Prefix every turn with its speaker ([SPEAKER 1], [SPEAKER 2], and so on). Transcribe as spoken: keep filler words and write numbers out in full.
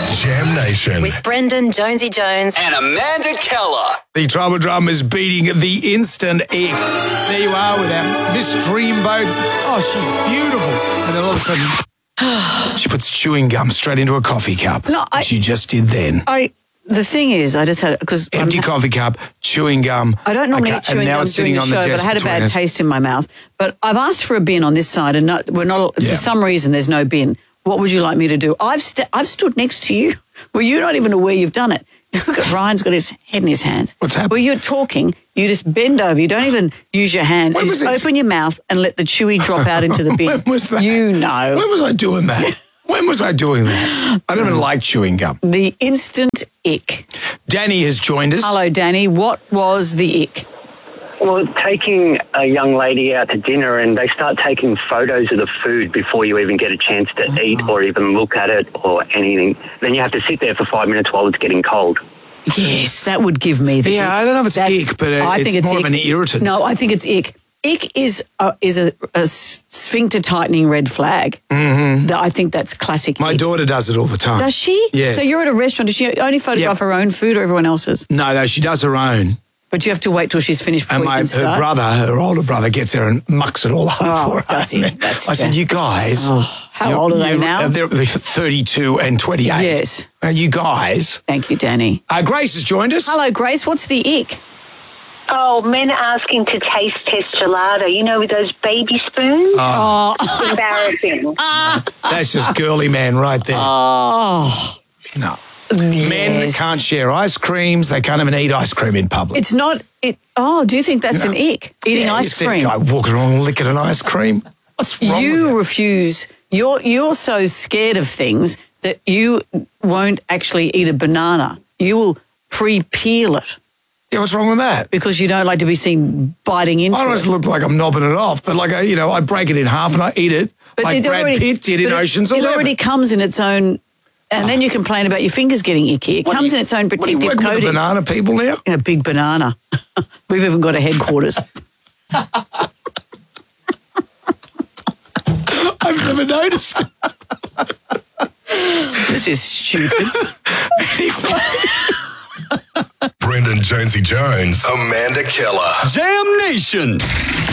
[SPEAKER 1] Jam Nation.
[SPEAKER 2] With Brendan Jonesy Jones
[SPEAKER 3] and Amanda Keller.
[SPEAKER 4] The Trouble Drum is beating the instant egg. There you are with that Miss Dreamboat. Oh, she's beautiful. And then all of a sudden, she puts chewing gum straight into a coffee cup.
[SPEAKER 5] No, I-
[SPEAKER 4] she just did then.
[SPEAKER 5] I. The thing is, I just had because
[SPEAKER 4] Empty coffee cup, chewing gum.
[SPEAKER 5] I don't normally
[SPEAKER 4] Okay,
[SPEAKER 5] eat chewing
[SPEAKER 4] and now
[SPEAKER 5] gum
[SPEAKER 4] it's
[SPEAKER 5] during
[SPEAKER 4] sitting
[SPEAKER 5] the
[SPEAKER 4] on
[SPEAKER 5] show,
[SPEAKER 4] the
[SPEAKER 5] but
[SPEAKER 4] desk
[SPEAKER 5] I had a bad
[SPEAKER 4] between us.
[SPEAKER 5] taste in my mouth. But I've asked for a bin on this side, and not, we're not.
[SPEAKER 4] Yeah.
[SPEAKER 5] For some reason, there's no bin. What would you like me to do? I've st- I've stood next to you. Well, you're not even aware you've done it. Look at Ryan's got his head in his hands.
[SPEAKER 4] What's happened?
[SPEAKER 5] Well, you're talking. You just bend over. You don't even use your hands.
[SPEAKER 4] When
[SPEAKER 5] You
[SPEAKER 4] was
[SPEAKER 5] just
[SPEAKER 4] this?
[SPEAKER 5] open your mouth and let the chewy drop out into the bin.
[SPEAKER 4] When was that?
[SPEAKER 5] You know.
[SPEAKER 4] When was I doing that? When was I doing that? I don't even like chewing gum.
[SPEAKER 5] The instant ick.
[SPEAKER 4] Danny has joined us.
[SPEAKER 5] Hello, Danny. What was the ick?
[SPEAKER 6] Well, taking a young lady out to dinner and they start taking photos of the food before you even get a chance to
[SPEAKER 5] Oh.
[SPEAKER 6] eat or even look at it or anything. Then you have to sit there for five minutes while it's getting cold.
[SPEAKER 5] Yes, that would give me the
[SPEAKER 4] Yeah,
[SPEAKER 5] ick.
[SPEAKER 4] I don't know if it's
[SPEAKER 5] That's-
[SPEAKER 4] ick, but uh,
[SPEAKER 5] I
[SPEAKER 4] it's
[SPEAKER 5] think it's
[SPEAKER 4] more
[SPEAKER 5] ick.
[SPEAKER 4] of an irritant.
[SPEAKER 5] No, I think it's ick. Ick is a, is a, a sphincter tightening red flag. Mm-hmm. That, I think that's classic.
[SPEAKER 4] My
[SPEAKER 5] ick.
[SPEAKER 4] daughter does it all the time.
[SPEAKER 5] Does she?
[SPEAKER 4] Yeah.
[SPEAKER 5] So you're at a restaurant. Does she only photograph
[SPEAKER 4] Yeah.
[SPEAKER 5] her own food or everyone else's?
[SPEAKER 4] No, no, she does her own.
[SPEAKER 5] But you have to wait till she's finished before
[SPEAKER 4] And
[SPEAKER 5] you
[SPEAKER 4] my
[SPEAKER 5] can
[SPEAKER 4] her
[SPEAKER 5] start.
[SPEAKER 4] brother, her older brother, gets there and mucks it all up
[SPEAKER 5] Oh,
[SPEAKER 4] for her.
[SPEAKER 5] does he? That's
[SPEAKER 4] I said,
[SPEAKER 5] bad.
[SPEAKER 4] you guys.
[SPEAKER 5] Oh, how
[SPEAKER 4] you're-
[SPEAKER 5] old are they
[SPEAKER 4] you're-
[SPEAKER 5] now?
[SPEAKER 4] uh, They're, they're thirty-two and twenty-eight.
[SPEAKER 5] Yes.
[SPEAKER 4] Uh, you guys.
[SPEAKER 5] Thank you, Danny.
[SPEAKER 4] Uh, Grace has joined us.
[SPEAKER 5] Hello, Grace. What's the ick?
[SPEAKER 7] Oh, men asking to taste test gelato, you know, with those baby spoons.
[SPEAKER 4] Ah.
[SPEAKER 5] Oh,
[SPEAKER 7] Embarrassing.
[SPEAKER 4] That's just girly man right there.
[SPEAKER 5] oh.
[SPEAKER 4] No. Men
[SPEAKER 5] Yes.
[SPEAKER 4] can't share ice creams. They can't even eat ice cream in public.
[SPEAKER 5] It's not. It. Oh, do you think that's
[SPEAKER 4] No.
[SPEAKER 5] an ick? Eating
[SPEAKER 4] Yeah, you
[SPEAKER 5] ice
[SPEAKER 4] see
[SPEAKER 5] cream.
[SPEAKER 4] a guy walking around licking an ice cream. What's wrong
[SPEAKER 5] You
[SPEAKER 4] with
[SPEAKER 5] refuse. You're you're so scared of things that you won't actually eat a banana. You will pre-peel it
[SPEAKER 4] Yeah, what's wrong with that?
[SPEAKER 5] because you don't like to be seen biting into
[SPEAKER 4] I don't
[SPEAKER 5] it.
[SPEAKER 4] just look like I'm knobbing it off, but like, I, you know, I break it in half and I eat it like
[SPEAKER 5] it
[SPEAKER 4] Brad
[SPEAKER 5] already-
[SPEAKER 4] Pitt did in
[SPEAKER 5] but it-
[SPEAKER 4] Ocean's
[SPEAKER 5] it,
[SPEAKER 4] Eleven.
[SPEAKER 5] already comes in its own, and then you complain about your fingers getting icky. It
[SPEAKER 4] What do
[SPEAKER 5] comes
[SPEAKER 4] you-
[SPEAKER 5] in its own
[SPEAKER 4] What do you
[SPEAKER 5] protective
[SPEAKER 4] work with the
[SPEAKER 5] coating.
[SPEAKER 4] banana people now?
[SPEAKER 5] In a big banana. We've even got a headquarters.
[SPEAKER 4] I've never noticed.
[SPEAKER 5] This is stupid.
[SPEAKER 1] Brendan Jonesy Jones. Amanda Keller.
[SPEAKER 3] Jam Nation.